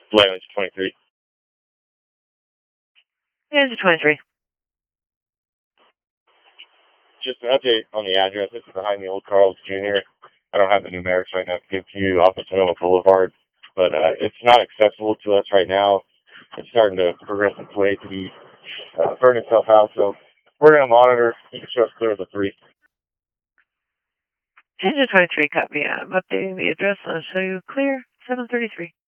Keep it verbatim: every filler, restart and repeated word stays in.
Language twenty-three. Language twenty-three. Just an update on the address. This is behind the old Carl's Junior I don't have the numerics right now to give to you off of Sonoma Boulevard, but uh, it's not accessible to us right now. It's starting to progress its way to be uh, burn itself out, so we're going to monitor. You can show us clear of the three. Engine twenty-three, copy. I'm updating the address. I'll show you clear seven thirty-three.